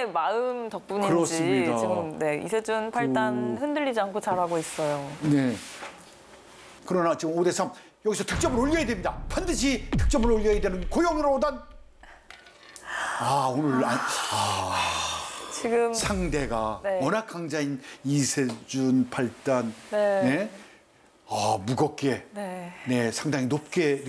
선수의 마음 덕분인지 그렇습니다. 지금 네, 이세준 8단 흔들리지 않고 잘하고 있어요. 네. 그러나 지금 5대3 여기서 득점을 올려야 됩니다. 반드시 득점을 올려야 되는 고영으로 5단. 오늘 지금 상대가 네. 워낙 강자인 이세준 8단. 네. 네. 무겁게 네. 네, 상당히 높게